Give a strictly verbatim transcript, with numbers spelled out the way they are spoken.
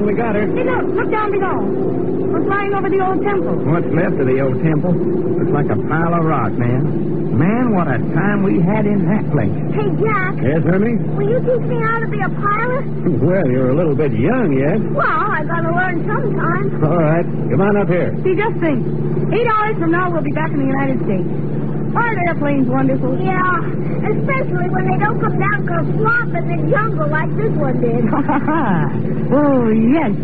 we got her. Hey, look. Look down below. We're flying over the old temple. What's left of the old temple? Looks like a pile of rock, man. Man, what a time we had in that place. Hey, Jack. Yes, Hermie? Will you teach me how to be a pilot? Well, you're a little bit young yet. Well, I gotta learn sometime. All right. Come on up here. See, just think. Eight hours from now, we'll be back in the United States. Aren't airplanes wonderful? Yeah, especially when they don't come down kerflop in the jungle like this one did. Oh, yes.